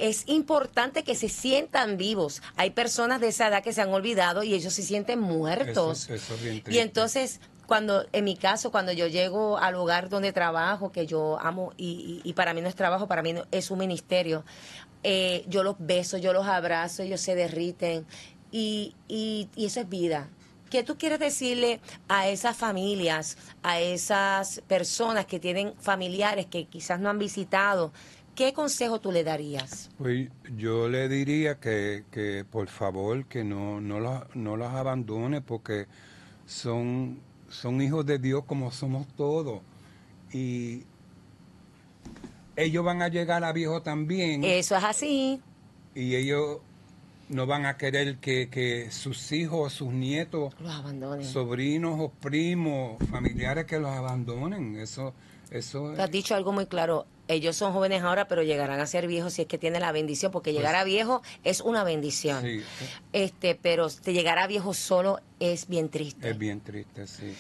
es importante que se sientan vivos. Hay personas de esa edad que se han olvidado y ellos se sienten muertos. Eso es bien triste. Y entonces, en mi caso, cuando yo llego al lugar donde trabajo, que yo amo, y para mí no es trabajo, para mí es un ministerio, yo los beso, yo los abrazo, ellos se derriten, y eso es vida. ¿Qué tú quieres decirle a esas familias, a esas personas que tienen familiares que quizás no han visitado? ¿Qué consejo tú le darías? Pues yo le diría que por favor que no los abandone, porque son hijos de Dios como somos todos. Y ellos van a llegar a viejos también. Eso es así. Y ellos no van a querer que sus hijos, sus nietos, los abandonen, sobrinos o primos, familiares que los abandonen. Eso Te has dicho algo muy claro. Ellos son jóvenes ahora, pero llegarán a ser viejos si es que tienen la bendición, porque llegar a viejo es una bendición. Sí. Pero llegar a viejo solo es bien triste. Es bien triste, sí.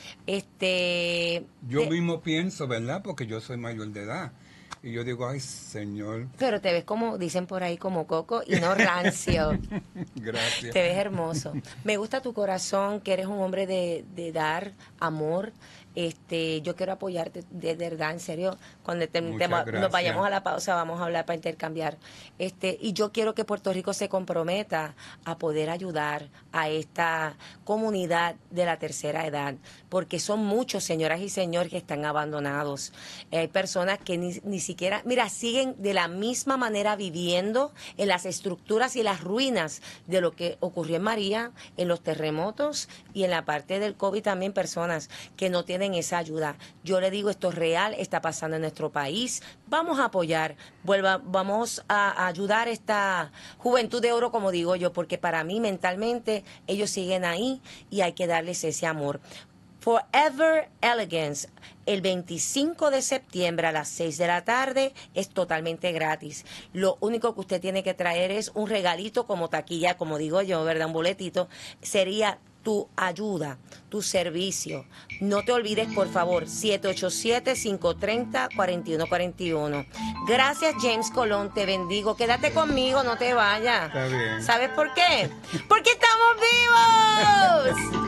Yo mismo pienso, ¿verdad? Porque yo soy mayor de edad. Y yo digo, ay, Señor. Pero te ves como, dicen por ahí, como coco y no rancio. Gracias. Te ves hermoso. Me gusta tu corazón, que eres un hombre de dar amor. Yo quiero apoyarte de verdad, en serio. Cuando nos vayamos a la pausa, vamos a hablar para intercambiar. Y yo quiero que Puerto Rico se comprometa a poder ayudar a esta comunidad de la tercera edad, porque son muchos, señoras y señores, que están abandonados. Hay personas que ni siquiera, mira, siguen de la misma manera viviendo en las estructuras y las ruinas de lo que ocurrió en María, en los terremotos y en la parte del COVID también, personas que no tienen esa ayuda. Yo le digo, esto es real, está pasando en nuestro país. Vamos a apoyar, vamos a ayudar a esta juventud de oro, como digo yo, porque para mí mentalmente ellos siguen ahí y hay que darles ese amor. Forever Elegance, el 25 de septiembre a las 6 de la tarde, es totalmente gratis. Lo único que usted tiene que traer es un regalito como taquilla, como digo yo, ¿verdad? Un boletito. Sería tu ayuda, tu servicio. No te olvides, por favor, 787-530-4141. Gracias, James Colón, te bendigo. Quédate conmigo, no te vayas. Está bien. ¿Sabes por qué? ¡Porque estamos vivos!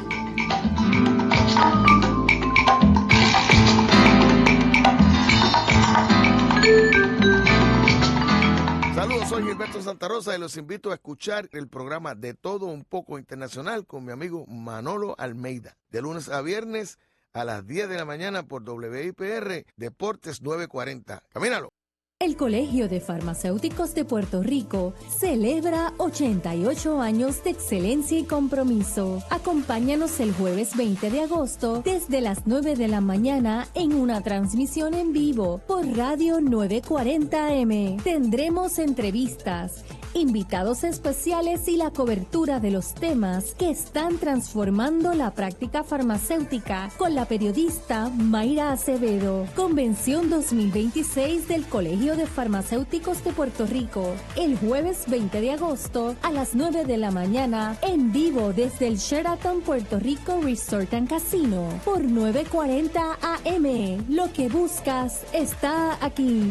Saludos, soy Gilberto Santa Rosa y los invito a escuchar el programa De Todo Un Poco Internacional con mi amigo Manolo Almeida, de lunes a viernes a las 10 de la mañana por WIPR Deportes 940. ¡Camínalo! El Colegio de Farmacéuticos de Puerto Rico celebra 88 años de excelencia y compromiso. Acompáñanos el jueves 20 de agosto desde las 9 de la mañana en una transmisión en vivo por Radio 940M. Tendremos entrevistas, invitados especiales y la cobertura de los temas que están transformando la práctica farmacéutica con la periodista Mayra Acevedo. Convención 2026 del Colegio de Farmacéuticos de Puerto Rico, el jueves 20 de agosto a las 9 de la mañana, en vivo desde el Sheraton Puerto Rico Resort and Casino, por 940 AM. Lo que buscas está aquí.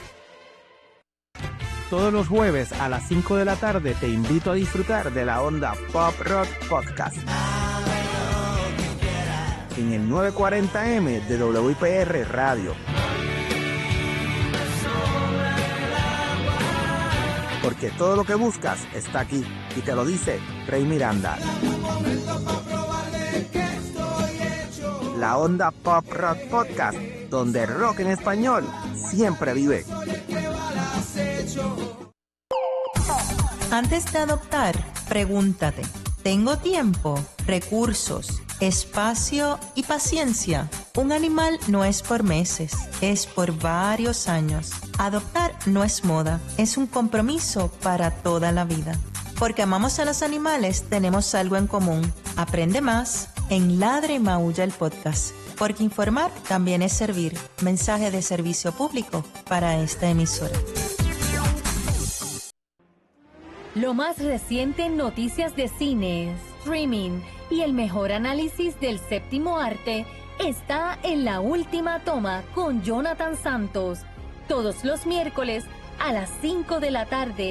Todos los jueves a las 5 de la tarde te invito a disfrutar de la onda Pop Rock Podcast en el 940M de WIPR Radio. Porque todo lo que buscas está aquí, y te lo dice Rey Miranda. La onda Pop Rock Podcast, donde rock en español siempre vive. Antes de adoptar, pregúntate, ¿tengo tiempo, recursos, espacio y paciencia? Un animal no es por meses, es por varios años. Adoptar no es moda, es un compromiso para toda la vida. Porque amamos a los animales, tenemos algo en común. Aprende más en Ladra y Maulla el podcast. Porque informar también es servir. Mensaje de servicio público para esta emisora. Lo más reciente en noticias de cine, streaming y el mejor análisis del séptimo arte está en La Última Toma con Jonathan Santos, todos los miércoles a las 5 de la tarde.